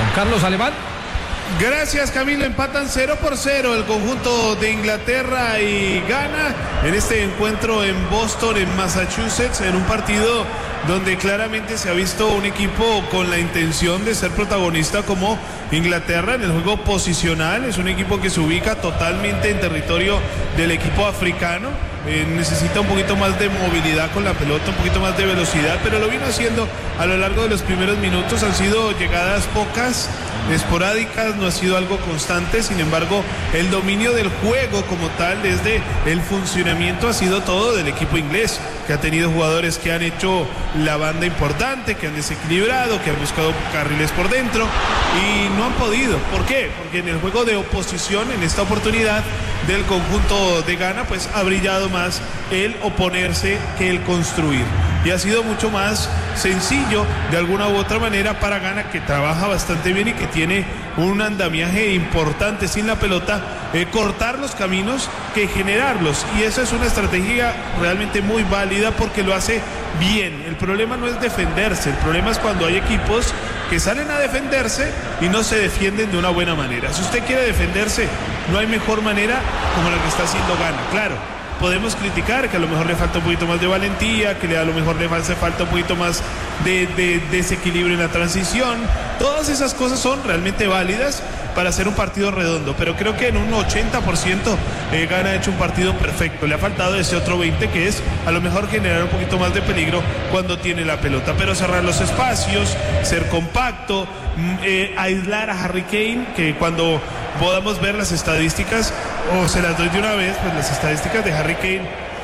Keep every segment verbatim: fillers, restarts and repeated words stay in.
Carlos Alemán. Gracias, Camilo. Empatan cero por cero el conjunto de Inglaterra y Ghana en este encuentro en Boston, en Massachusetts, en un partido donde claramente se ha visto un equipo con la intención de ser protagonista como Inglaterra en el juego posicional. Es un equipo que se ubica totalmente en territorio del equipo africano. Eh, necesita un poquito más de movilidad con la pelota, un poquito más de velocidad, pero lo vino haciendo a lo largo de los primeros minutos. Han sido llegadas pocas, esporádicas, no ha sido algo constante. Sin embargo, el dominio del juego como tal, desde el funcionamiento, ha sido todo del equipo inglés, que ha tenido jugadores que han hecho la banda importante, que han desequilibrado, que han buscado carriles por dentro y no han podido. ¿Por qué? Porque en el juego de oposición, en esta oportunidad del conjunto de Ghana, pues ha brillado más el oponerse que el construir. Y ha sido mucho más sencillo de alguna u otra manera para Ghana, que trabaja bastante bien y que tiene un andamiaje importante sin la pelota, eh, cortar los caminos que generarlos. Y esa es una estrategia realmente muy válida porque lo hace bien. El problema no es defenderse, el problema es cuando hay equipos que salen a defenderse y no se defienden de una buena manera. Si usted quiere defenderse, no hay mejor manera como la que está haciendo Ghana. Claro, podemos criticar que a lo mejor le falta un poquito más de valentía, que a lo mejor le hace falta un poquito más de, de desequilibrio en la transición. Todas esas cosas son realmente válidas para hacer un partido redondo, pero creo que en un ochenta por ciento eh, Ghana ha hecho un partido perfecto. Le ha faltado ese otro veinte, que es a lo mejor generar un poquito más de peligro cuando tiene la pelota, pero cerrar los espacios, ser compacto, eh, aislar a Harry Kane, que cuando podamos ver las estadísticas, o se las doy de una vez, pues las estadísticas de Harry Kane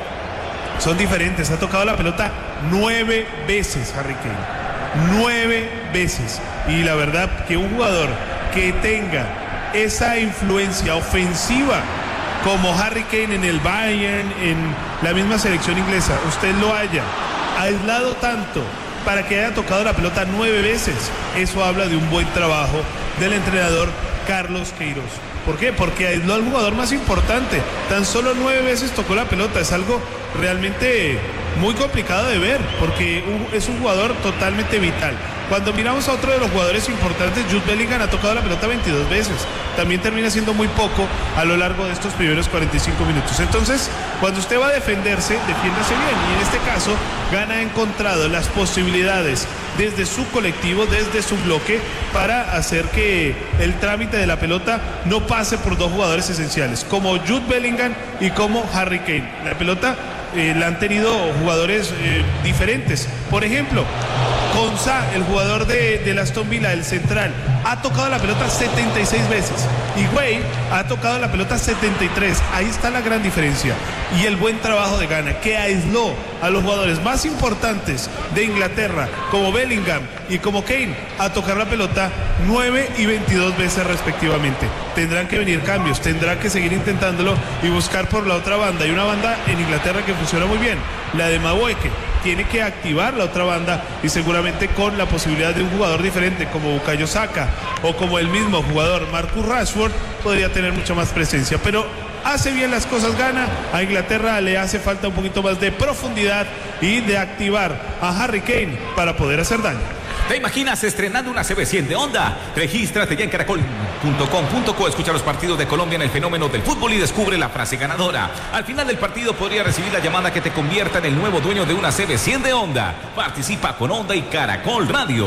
son diferentes. Ha tocado la pelota nueve veces Harry Kane, nueve veces, y la verdad que un jugador que tenga esa influencia ofensiva como Harry Kane en el Bayern, en la misma selección inglesa, usted lo haya aislado tanto para que haya tocado la pelota nueve veces, eso habla de un buen trabajo del entrenador Carlos Queiroz. ¿Por qué? Porque aisló al jugador más importante. Tan solo nueve veces tocó la pelota. Es algo realmente muy complicado de ver, porque es un jugador totalmente vital. Cuando miramos a otro de los jugadores importantes, Jude Bellingham ha tocado la pelota veintidós veces. También termina siendo muy poco a lo largo de estos primeros cuarenta y cinco minutos. Entonces, cuando usted va a defenderse, defiéndase bien. Y en este caso, Ghana ha encontrado las posibilidades desde su colectivo, desde su bloque, para hacer que el trámite de la pelota no pase por dos jugadores esenciales, como Jude Bellingham y como Harry Kane. La pelota eh, la han tenido jugadores eh, diferentes. Por ejemplo, Konsa, el jugador de, de Aston Villa, el central, ha tocado la pelota setenta y seis veces. Y Güey ha tocado la pelota setenta y tres. Ahí está la gran diferencia. Y el buen trabajo de Ghana, que aisló a los jugadores más importantes de Inglaterra, como Bellingham y como Kane, a tocar la pelota nueve y veintidós veces respectivamente. Tendrán que venir cambios, tendrá que seguir intentándolo y buscar por la otra banda. Hay una banda en Inglaterra que funciona muy bien, la de Madueke. Tiene que activar la otra banda y seguramente con la posibilidad de un jugador diferente como Bukayo Saka o como el mismo jugador Marcus Rashford podría tener mucha más presencia. Pero hace bien las cosas Ghana. A Inglaterra le hace falta un poquito más de profundidad y de activar a Harry Kane para poder hacer daño. ¿Te imaginas estrenando una C B cien de Honda? Regístrate ya en caracol punto com punto co, escucha los partidos de Colombia en el fenómeno del fútbol y descubre la frase ganadora. Al final del partido podría recibir la llamada que te convierta en el nuevo dueño de una C B cien de Honda. Participa con Honda y Caracol Radio.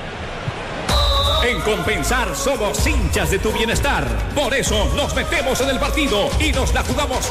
En Compensar somos hinchas de tu bienestar. Por eso nos metemos en el partido y nos la jugamos